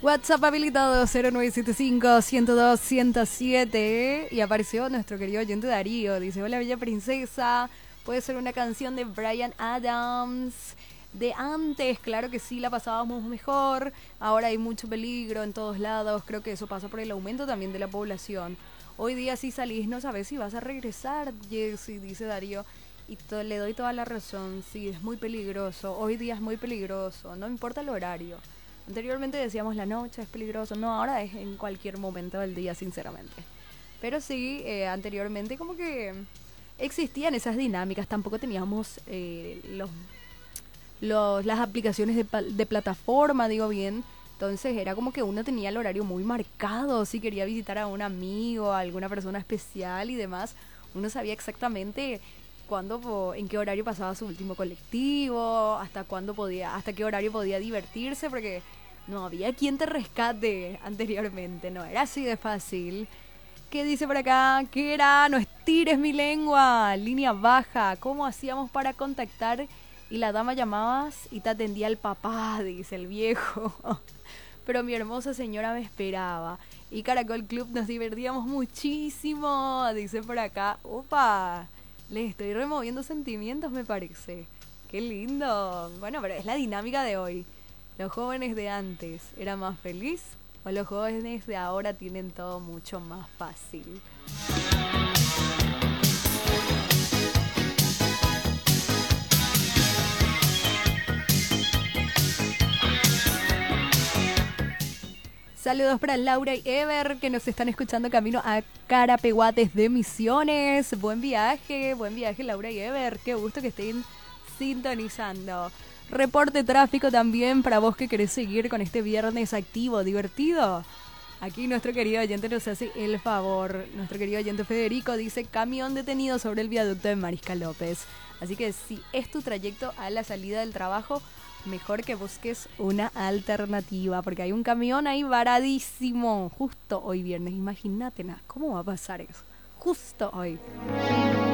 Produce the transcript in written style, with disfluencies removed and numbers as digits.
WhatsApp habilitado 0975-102-107. Y apareció nuestro querido oyente Darío. Dice: hola, bella princesa. Puede ser una canción de Bryan Adams. De antes, claro que sí, la pasábamos mejor. Ahora hay mucho peligro en todos lados. Creo que eso pasa por el aumento también de la población. Hoy día si salís no sabes si vas a regresar, Jessy, dice Darío. Y le doy toda la razón. Sí, es muy peligroso. Hoy día es muy peligroso. No importa el horario. Anteriormente decíamos la noche es peligroso. No, ahora es en cualquier momento del día, sinceramente. Pero sí, anteriormente como que existían esas dinámicas. Tampoco teníamos las aplicaciones de plataforma, digo bien. Entonces era como que uno tenía el horario muy marcado. Si quería visitar a un amigo, a alguna persona especial y demás, uno sabía exactamente cuándo, en qué horario pasaba su último colectivo, hasta qué horario podía divertirse, porque no había quien te rescate anteriormente, no era así de fácil. ¿Qué dice por acá? ¿Qué era? No estires mi lengua. Línea baja. ¿Cómo hacíamos para contactar? Y la dama llamabas y te atendía el papá, dice el viejo. Pero mi hermosa señora me esperaba. Y Caracol Club nos divertíamos muchísimo, dice por acá. ¡Opa! Les estoy removiendo sentimientos, me parece. ¡Qué lindo! Bueno, pero es la dinámica de hoy. ¿Los jóvenes de antes eran más feliz o los jóvenes de ahora tienen todo mucho más fácil? Saludos para Laura y Ever, que nos están escuchando camino a Carapeguá desde Misiones. Buen viaje Laura y Ever. Qué gusto que estén sintonizando. Reporte tráfico también para vos que querés seguir con este viernes activo, divertido. Aquí nuestro querido oyente nos hace el favor. Nuestro querido oyente Federico dice: camión detenido sobre el viaducto de Mariscal López. Así que si es tu trayecto a la salida del trabajo, mejor que busques una alternativa, porque hay un camión ahí varadísimo justo hoy viernes. Imagínate, ¿cómo va a pasar eso? Justo hoy.